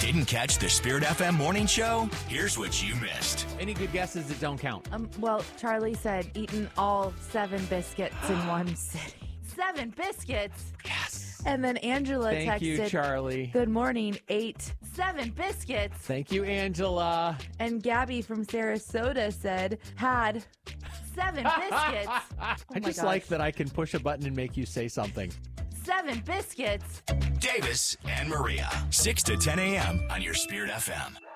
Didn't catch the Spirit FM morning show? Here's what you missed. Any good guesses that don't count? Well, Charlie said eaten all 7 biscuits in one sitting. 7 biscuits? Yes. And then Angela texted, Thank you, Charlie. Good morning, 8, 7 biscuits. Thank you, Angela. And Gabby from Sarasota said, had 7 biscuits. I just like that I can push a button and make you say something. 7 biscuits. Davis and Maria, 6 to 10 a.m. on your Spirit FM.